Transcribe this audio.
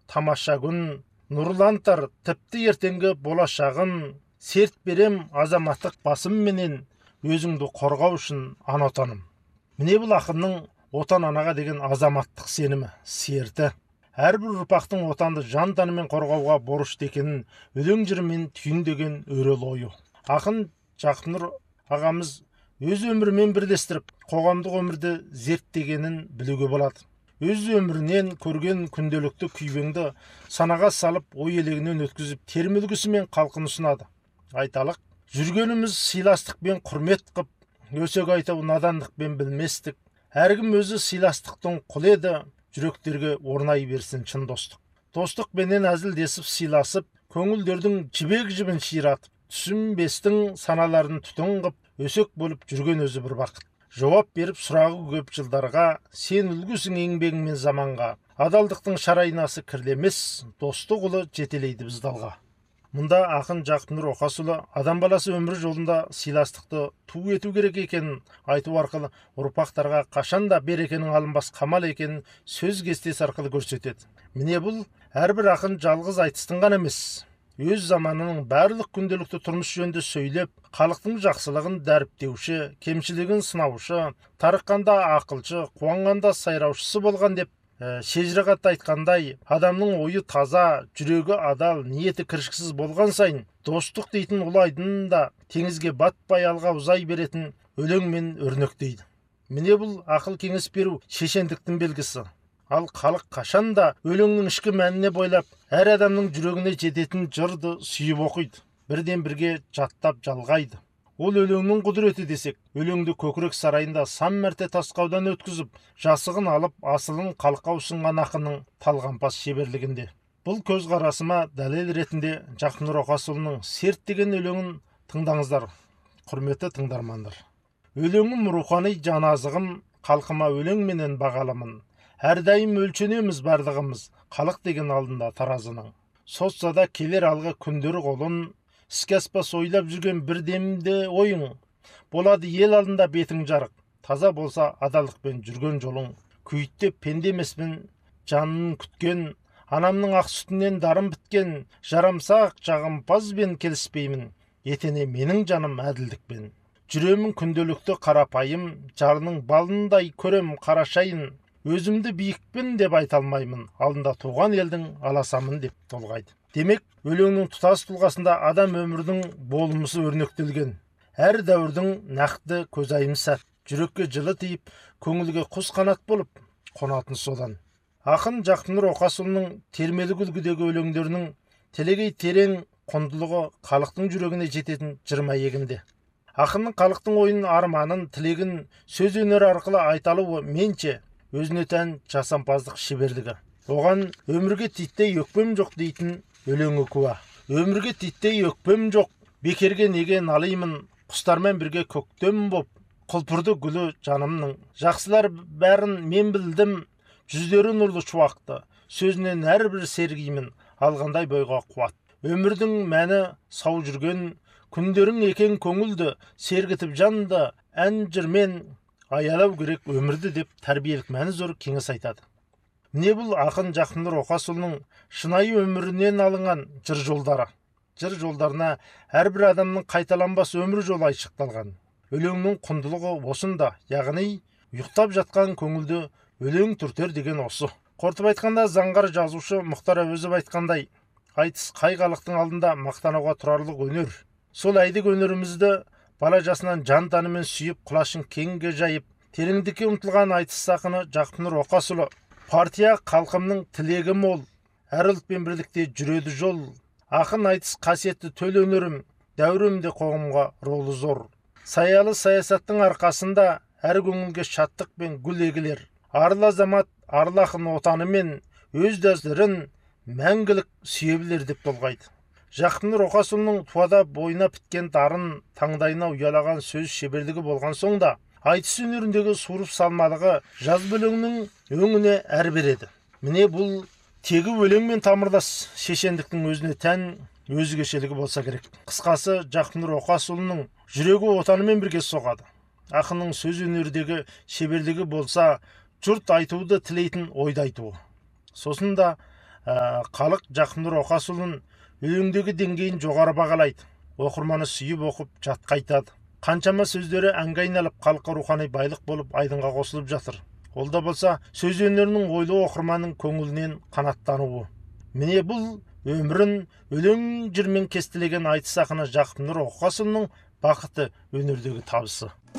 тамаша күн, нұрлантар тіпті ертеңгі болашағын, серт берем азаматтық басым менен, өзіңді қорғау үшін ана отаным. Міне бұл ақынның отан анаға деген азаматтық сенімі, серті. Әрбір ұрпақтың отанды жан тәнімен қорғауға борышты екенін өлең жырымен түйіндеген өрел ойы. Ақын Жақыпнұр ағамыз өз өмірімен бірлестіріп, қоғамдық өмірді зерттегенін білуге болады. Өз өмірінен көрген күнделікті күйбеңді санаға салып, ой елегінен өткізіп, термілгісімен қалқын ұсынады. Айталық, жүргеніміз сыйластықпен құрмет қып, өсек айтау надандықпен білместік. Әркім өзі сыйластықтың құл еді, жүректерге орнай берсін шын достық. Достықпенен әзілдесіп сыйласып, көңілдердің жібек жібін ширатып, түсінбестің саналарын түтін қып, өсек болып жүрген өзі бір бақыт. Жауап беріп сұрағы көп жылдарға, сен үлгісің еңбегіңмен заманға. Адалдықтың шарайнасы кірлемес, достық ұлы жетелейді бізді алға. Мұнда ақын Жақыпнұр Оқасұлы адам баласы өмір жолында сыйластықты ту ету керек екенін айту арқылы ұрпақтарға қашанда берекенің алынбас қамал екенін сөз кестесі арқылы көрсетеді. Міне бұл әрбір ақын жалғыз айтыстың ғана емес, өз заманының барлық күнделікті тұрмыс жөнінде сөйлеп, халықтың жақсылығын дәріптеуші, кемшілігін сынаушы, тарыққанда ақылшы, қуанғанда сайраушысы болған деп шежіреғат айтқандай, адамның ойы таза, жүрегі адал, ниеті кіршіксіз болған сайын, достық дейтін ұлы айдынын да теңізге батпай алға ұзай беретін өлеңмен өрнектейді. Міне бұл ақыл кеңес беру шешендіктің белгісі. Ал халық қашанда өлеңнің ішкі мәніне бойлап, әр адамның жүрегіне жететін жырды сүйіп оқиды, бірден бірге жаттап жалғайды. Ол өлеңнің құдіреті десек, өлеңді көкірек сарайында сан мәрте тасқаудан өткізіп, жасығын алып, асылын қалқа ұсынған ақынның талғампаз шеберлігінде. Бұл көзқарасыма дәлел ретінде Жақыпнұр Оқасұлының серт деген өлеңін тыңдаңыздар, құрметті тыңдармандар. Өлеңім рухани жаназығым, халқыма өлеңменен бағалымын. Әрдайым өлшенеміз барлығымыз, халық деген алдында таразының. Сотсада келер алғы күндер қолын, іске аспас ойлап жүрген бір демде ойың. Болады ел алдында бетің жарық, таза болса адалдықпен жүрген жолың. Күйттеп пенде емеспін, жанын күткен, анамның ақ сүтінен дарым біткен, жарамсақ жағымпазбен келіспеймін, етене менің жаным әділдікпен. Жүремін күнделікті қарапайым, жарының балындай көрем қарашайын. Өзімді биікпін деп айта алмаймын, алдында туған елдің аласамын деп толғайды. Демек, өлеңнің тұтас тұлғасында адам өмірдің болмысы өрнектелген. Әр дәуірдің нақты көзайым сәт, жүрекке жылы тиіп, көңілге құс қанат болып, қонатын содан. Ақын Жақыпнұр Оқасұлының термелік үлгідегі өлеңдерінің телегей терең құндылығы халықтың жүрегіне жететін жырма егінде. Ақынның халықтың ойын, арманын, тілегін сөз өнері арқылы айталуы менше өзіне тән жасампаздық шеберлігі. Оған өмірге титтей өкпем жоқ дейтін өлеңі куә. Өмірге титтей өкпем жоқ, бекерге неге налимын, құстармен бірге көктем боп, құлпырды гүлі жанымның. Жақсылар бәрін мен білдім, жүздері нұрлы шуақты, сөзінен әрбір сергеймін, алғандай бойға қуат. Өмірдің мәні сау жүрген, күндерің екен көңілді, сергітіп жанды, ән жырмен аялау керек өмірді деп тәрбиелік мәні зор кеңес айтады. Міне бұл ақын Жақыпнұр Оқасұлының шынайы өмірінен алынған жыр жолдары. Жыр жолдарына әрбір адамның қайталанбас өмір жолы айшықталған. Өлеңнің құндылығы осында, яғни ұйықтап жатқан көңілді өлең түртер деген осы. Қортып айтқанда, заңғар жазушы Мұхтар Әуезов айтқандай, айтыс қай халықтың алдында мақтануға тұрарлық өнер. Сол әйдік өнерімізді бала жасынан жан тәнімен сүйіп, құлашын кеңге жайып, тереңдікке ұмтылған айтыс ақыны Жақыпнұр Оқасұлы. Партия халқымның тілегі мол, әр ұлтпен бірлікте жүреді жол. Ақын айтыс қасиетті төл өнерім, дәуірімде қоғамға ролы зор. Саялы саясаттың арқасында әр көңілге шаттық пен гүл егілер. Арлы азамат, арлы ақын отанымен өз дәстүрін мәңгілік сүйе білер деп толғайды. Жақыпнұр Оқасұлының туада бойына біткен дарын, таңдайына ұялаған сөз шеберлігі болған соң да, айтыс өнеріндегі суырып салмалығы жаз өлеңнің өңіне әр береді. Міне бұл тегі өлеңмен тамырлас шешендіктің өзіне тән өзгешелігі болса керек. Қысқасы, Жақыпнұр Оқасұлының жүрегі отанымен бірге соғады. Ақынның сөз өнердегі шеберлігі болса, жұрт айтуды тілейтін ойды айтуы. Сосын да халық Жақыпнұр Оқасұлын өлеңдегі деңгейін жоғары бағалайды. Оқырманы сүйіп оқып жатқа айтады. Қаншама сөздері әнге айналып, халыққа рухани байлық болып айдынға қосылып жатыр. Ол да болса сөз өнерінің ойлы оқырманның көңілінен қанаттануы. Міне бұл өмірін өлең жырмен кестелеген айтыс ақыны Жақыпнұр Оқасұлының бақыты өнердегі табысы.